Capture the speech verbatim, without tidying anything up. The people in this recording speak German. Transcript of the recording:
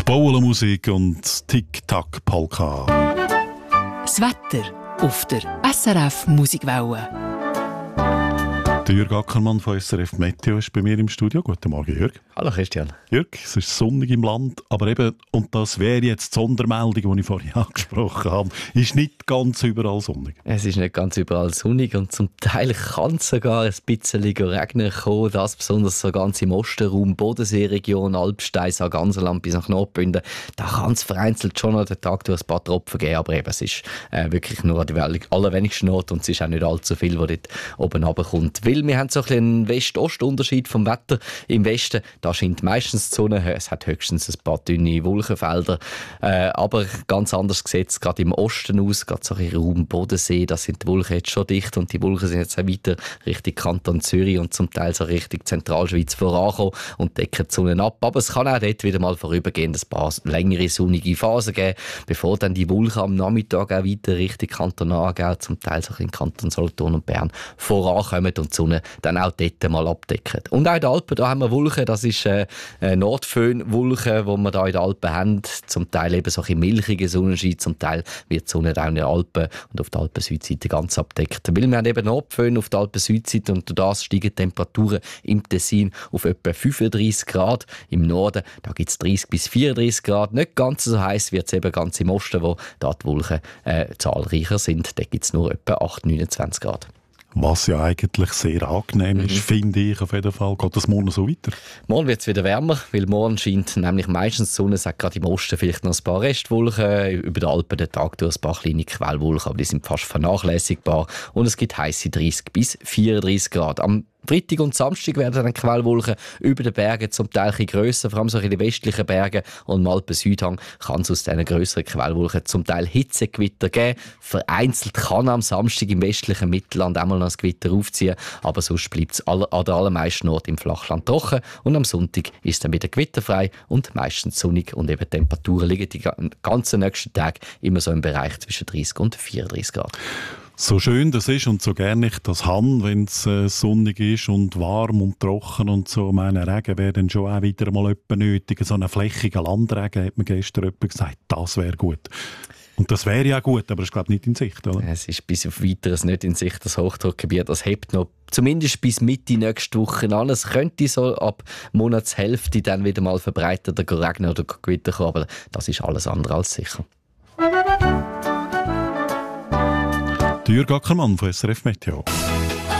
Bauernmusik und Tick-Tack-Polka. Das Wetter auf der S R F Musikwelle. Der Jürg Ackermann von S R F Meteo ist bei mir im Studio. Guten Morgen, Jürg. Hallo Christian. Jürg, es ist sonnig im Land, aber eben, und das wäre jetzt die Sondermeldung, die ich vorhin angesprochen habe, ist nicht ganz überall sonnig. Es ist nicht ganz überall sonnig und zum Teil kann es sogar ein bisschen regnen kommen, das besonders so ganz im Ostenraum, Bodenseeregion, Alpstein, Sarganserland bis nach Nordbünden. Da kann es vereinzelt schon an den Tag durch ein paar Tropfen geben, aber eben, es ist äh, wirklich nur an die allerwenigsten Orte und es ist auch nicht allzu viel, was dort oben runterkommt. Weil wir haben so ein bisschen einen West-Ost-Unterschied vom Wetter. Im Westen, da scheint meistens die Sonne, es hat höchstens ein paar dünne Wolkenfelder, äh, aber ganz anders sieht es gerade im Osten aus, gerade so im Raum Bodensee, da sind die Wolken jetzt schon dicht und die Wolken sind jetzt auch weiter Richtung Kanton Zürich und zum Teil so Richtung Zentralschweiz vorankommen und decken die Sonne ab. Aber es kann auch dort wieder mal vorübergehend ein paar längere sonnige Phasen geben, bevor dann die Wolken am Nachmittag auch weiter Richtung Kanton Aargau, zum Teil so in Kanton Solothurn und Bern vorankommen und die Sonne dann auch dort mal abdecken. Und auch in den Alpen, da haben wir Wolken, das ist äh, Nordföhnwolken, die wir hier in den Alpen haben. Zum Teil eben so ein milchiger Sonnenschein, zum Teil wird die Sonne auch in den Alpen und auf der Alpen-Südseite ganz abdeckt. Weil wir haben eben Nordföhn auf der Alpen-Südseite und durch das steigen die Temperaturen im Tessin auf etwa fünfunddreissig Grad. Im Norden da gibt es dreißig bis vierunddreissig Grad. Nicht ganz so heiß wird es eben ganz im Osten, wo da die Wolken äh, zahlreicher sind. Da gibt es nur etwa acht bis neunundzwanzig Grad. Was ja eigentlich sehr angenehm ist, mhm. finde ich auf jeden Fall. Geht das morgen so weiter? Morgen wird es wieder wärmer, weil morgen scheint nämlich meistens die Sonne, sagt gerade im Osten vielleicht noch ein paar Restwolken, über den Alpen den Tag durch ein paar kleine Quellwolken, aber die sind fast vernachlässigbar und es gibt heisse dreißig bis vierunddreissig Grad. Am Freitag und Samstag werden dann Quellwolken über den Bergen zum Teil ein grösser, vor allem so in den westlichen Bergen und im Alpen-Südhang kann es aus diesen grösseren Quellwolken zum Teil Hitzegewitter geben. Vereinzelt kann am Samstag im westlichen Mittelland einmal noch ein Gewitter aufziehen, aber sonst bleibt es an den allermeisten Orten im Flachland trocken und am Sonntag ist es dann wieder gewitterfrei und meistens sonnig und eben Temperaturen liegen die ganzen nächsten Tage immer so im Bereich zwischen dreißig und vierunddreissig Grad. So schön das ist und so gerne ich das habe, wenn es äh, sonnig ist und warm und trocken und so. Meine Regen wäre dann schon auch wieder mal etwas nötig. So einen flächigen Landregen, hat mir gestern jemand gesagt, das wäre gut. Und das wäre ja gut, aber es ist, glaube ich, nicht in Sicht, oder? Es ist bis auf Weiteres nicht in Sicht, das Hochdruckgebiet. Das hebt noch zumindest bis Mitte nächste Woche an. Es könnte so ab Monatshälfte dann wieder mal verbreiteter regnen oder Gewitter kommen, aber das ist alles andere als sicher. Jürg Ackermann von S R F Meteo.